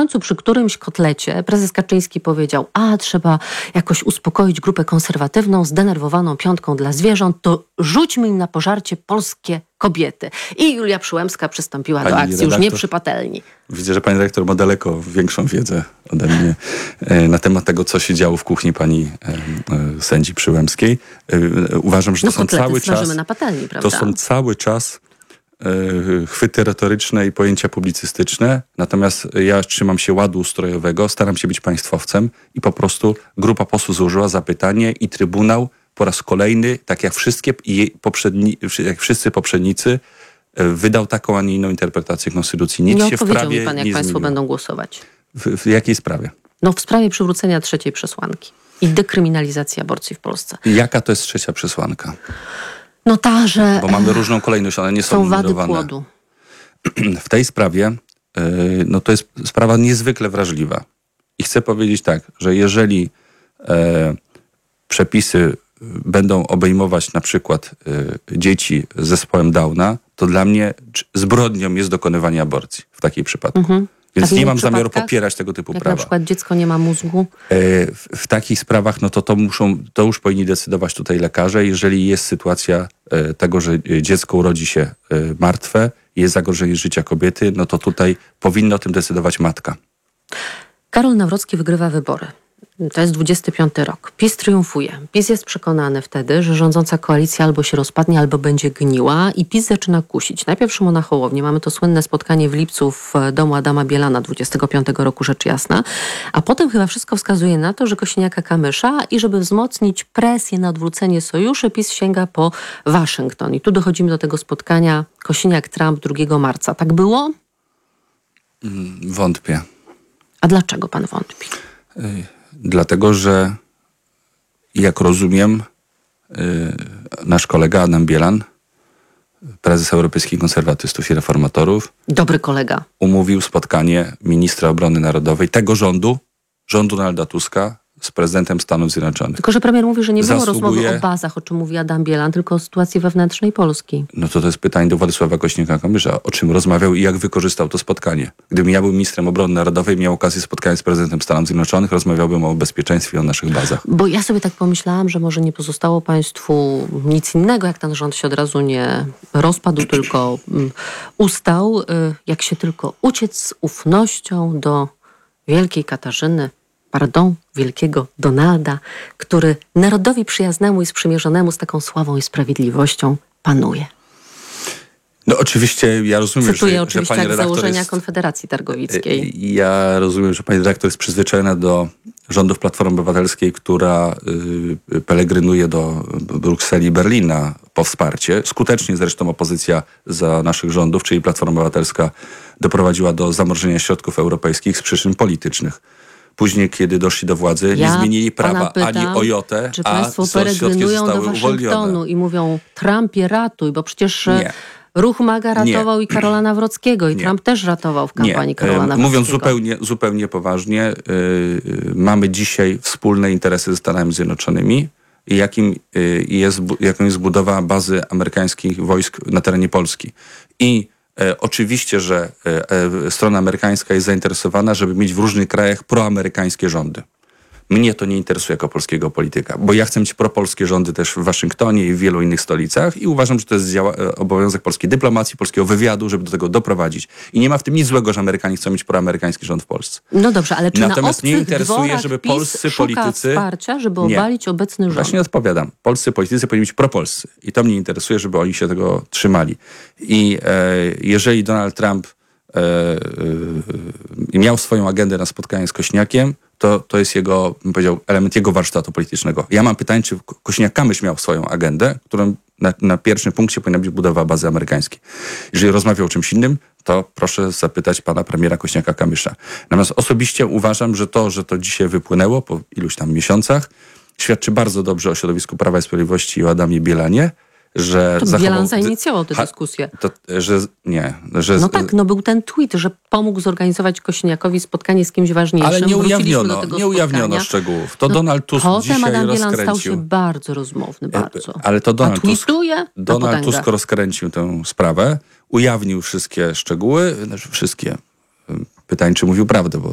końcu przy którymś kotlecie prezes Kaczyński powiedział, trzeba jakoś uspokoić grupę konserwatywną, zdenerwowaną piątką dla zwierząt, to rzućmy im na pożarcie polskie kobiety. I Julia Przyłębska przystąpiła do akcji, już nie przy patelni. Widzę, że pani redaktor ma daleko większą wiedzę ode mnie na temat tego, co się działo w kuchni pani sędzi Przyłębskiej. Uważam, że to są cały czas... na patelni, prawda? To są cały czas chwyty retoryczne i pojęcia publicystyczne. Natomiast ja trzymam się ładu ustrojowego, staram się być państwowcem i po prostu grupa posłów złożyła zapytanie i Trybunał po raz kolejny, tak jak wszyscy poprzednicy, wydał taką, a nie inną interpretację konstytucji. Nic się w prawie mi pan, jak nie państwo zmieniło. będą głosować. W jakiej sprawie? W sprawie przywrócenia trzeciej przesłanki i dekryminalizacji aborcji w Polsce. Jaka to jest trzecia przesłanka? Ta, że... Bo mamy różną kolejność, one nie są wady numerowane. płodu. W tej sprawie, to jest sprawa niezwykle wrażliwa. I chcę powiedzieć tak, że jeżeli przepisy będą obejmować na przykład dzieci z zespołem Downa, to dla mnie zbrodnią jest dokonywanie aborcji w takiej przypadku. Więc nie mam zamiaru popierać tego typu prawa. Jak na przykład dziecko nie ma mózgu? W takich sprawach, to już powinni decydować tutaj lekarze. Jeżeli jest sytuacja tego, że dziecko urodzi się martwe, jest zagrożenie życia kobiety, to tutaj powinna o tym decydować matka. Karol Nawrocki wygrywa wybory. To jest 25 rok. PiS triumfuje. PiS jest przekonany wtedy, że rządząca koalicja albo się rozpadnie, albo będzie gniła i PiS zaczyna kusić. Najpierw Szymona Hołownię. Mamy to słynne spotkanie w lipcu w domu Adama Bielana 25 roku, rzecz jasna. A potem chyba wszystko wskazuje na to, że Kosiniaka-Kamysza i żeby wzmocnić presję na odwrócenie sojuszy, PiS sięga po Waszyngton. I tu dochodzimy do tego spotkania Kosiniak-Trump 2 marca. Tak było? Wątpię. A dlaczego pan wątpi? Dlatego, że jak rozumiem, nasz kolega Adam Bielan, prezes Europejskich Konserwatystów i Reformatorów, dobry kolega, umówił spotkanie ministra obrony narodowej tego rządu Donalda Tuska z prezydentem Stanów Zjednoczonych. Tylko że premier mówi, że nie było rozmowy o bazach, o czym mówi Adam Bielan, tylko o sytuacji wewnętrznej Polski. To jest pytanie do Władysława Kosiniaka-Kamysza, o czym rozmawiał i jak wykorzystał to spotkanie. Gdybym ja był ministrem obrony narodowej, miał okazję spotkania z prezydentem Stanów Zjednoczonych, rozmawiałbym o bezpieczeństwie, o naszych bazach. Bo ja sobie tak pomyślałam, że może nie pozostało państwu nic innego, jak ten rząd się od razu nie rozpadł, tylko ustał, jak się tylko uciec z ufnością do wielkiej Katarzyny, wielkiego Donalda, który narodowi przyjaznemu i sprzymierzonemu z taką sławą i sprawiedliwością panuje. Oczywiście ja rozumiem, Cytuję że oczywiście pani redaktor założenia Konfederacji Targowickiej. Ja rozumiem, że pani redaktor jest przyzwyczajona do rządów Platformy Obywatelskiej, która pelegrynuje do Brukseli i Berlina po wsparcie. Skutecznie zresztą opozycja za naszych rządów, czyli Platforma Obywatelska, doprowadziła do zamrożenia środków europejskich z przyczyn politycznych. Później, kiedy doszli do władzy, nie zmienili prawa ani o jotę, czy państwo peregrynują do Waszyngtonu i mówią, Trumpie ratuj, bo przecież Ruch MAGA ratował i Karola Nawrockiego i Trump też ratował w kampanii Karola Nawrockiego. Mówiąc zupełnie poważnie, mamy dzisiaj wspólne interesy ze Stanami Zjednoczonymi i jaką jest budowa bazy amerykańskich wojsk na terenie Polski. I oczywiście, że strona amerykańska jest zainteresowana, żeby mieć w różnych krajach proamerykańskie rządy. Mnie to nie interesuje jako polskiego polityka, bo ja chcę mieć propolskie rządy też w Waszyngtonie i w wielu innych stolicach i uważam, że to jest obowiązek polskiej dyplomacji, polskiego wywiadu, żeby do tego doprowadzić. I nie ma w tym nic złego, że Amerykanie chcą mieć proamerykański rząd w Polsce. Dobrze, ale czy natomiast na nie interesuje, żeby PiS polscy szuka politycy wsparcia, żeby obalić obecny rząd? Właśnie odpowiadam. Polscy politycy powinni być propolscy. I to mnie interesuje, żeby oni się tego trzymali. I jeżeli Donald Trump miał swoją agendę na spotkanie z Kośniakiem, to jest jego, bym powiedział, element jego warsztatu politycznego. Ja mam pytanie, czy Kosiniak-Kamysz miał swoją agendę, którą na pierwszym punkcie powinna być budowa bazy amerykańskiej. Jeżeli rozmawiał o czymś innym, to proszę zapytać pana premiera Kosiniaka-Kamysza. Natomiast osobiście uważam, że to dzisiaj wypłynęło po iluś tam miesiącach, świadczy bardzo dobrze o środowisku Prawa i Sprawiedliwości i o Adamie Bielanie, że to Bielan zainicjował tę dyskusję. Był ten tweet, że pomógł zorganizować Kosiniakowi spotkanie z kimś ważniejszym. Ale nie ujawniono szczegółów. To Donald Tusk dzisiaj Adam rozkręcił. Bielan stał się bardzo rozmowny, bardzo. Ale to Donald Tusk potęga. rozkręcił tę sprawę, ujawnił wszystkie szczegóły, pytanie, czy mówił prawdę, bo